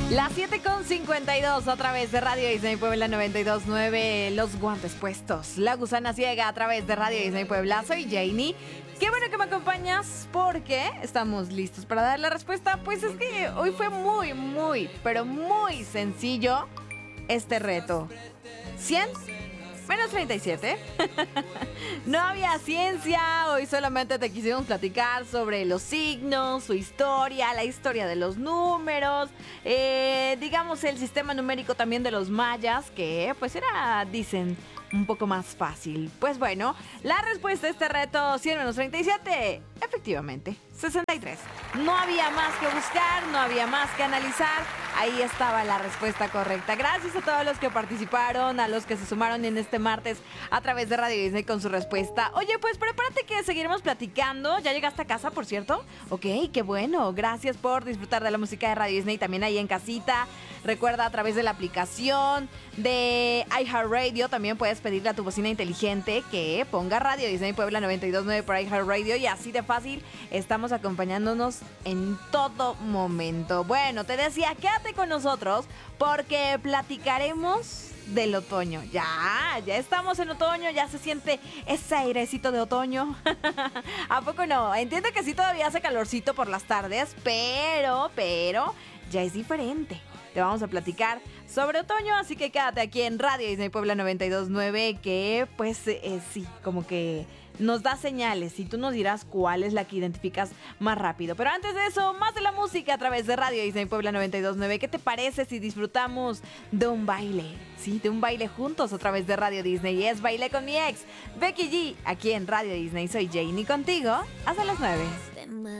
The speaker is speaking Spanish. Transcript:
Las 7:52 a través de Radio Disney Puebla 92.9, Los Guantes Puestos. La Gusana Ciega a través de Radio Disney Puebla. Soy Janie. Qué bueno que me acompañas porque estamos listos para dar la respuesta. Pues es que hoy fue pero muy sencillo este reto. 100 menos 37. No había ciencia, hoy solamente te quisimos platicar sobre los signos, su historia, la historia de los números, digamos el sistema numérico también de los mayas, que pues era, dicen, un poco más fácil. Pues bueno, la respuesta a este reto 100 menos 37, efectivamente, 63. No había más que buscar, no había más que analizar. Ahí estaba la respuesta correcta. Gracias a todos los que participaron, a los que se sumaron en este martes a través de Radio Disney con su respuesta. Oye, pues prepárate que seguiremos platicando. ¿Ya llegaste a casa, por cierto? Ok, qué bueno. Gracias por disfrutar de la música de Radio Disney también ahí en casita. Recuerda, a través de la aplicación de iHeartRadio también puedes pedirle a tu bocina inteligente que ponga Radio Disney Puebla 92.9 por iHeartRadio y así de fácil estamos acompañándonos en todo momento. Bueno, te decía, quédate con nosotros porque platicaremos del otoño. Ya estamos en otoño, ya se siente ese airecito de otoño. ¿A poco no? Entiendo que sí todavía hace calorcito por las tardes, pero ya es diferente. Te vamos a platicar sobre otoño, así que quédate aquí en Radio Disney Puebla 92.9, que pues sí, como que nos da señales y tú nos dirás cuál es la que identificas más rápido. Pero antes de eso, más de la música a través de Radio Disney Puebla 92.9. ¿Qué te parece si disfrutamos de un baile? Sí, de un baile juntos a través de Radio Disney. Y es Bailé con mi ex, Becky G, aquí en Radio Disney. Soy Janie contigo hasta las 9.